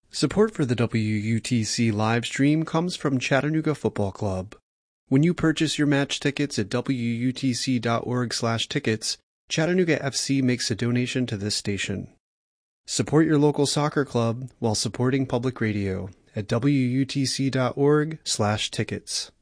Support for the WUTC live stream comes from Chattanooga Football Club. When you purchase your match tickets at wutc.org/tickets, Chattanooga FC makes a donation to this station. Support your local soccer club while supporting public radio at wutc.org/tickets.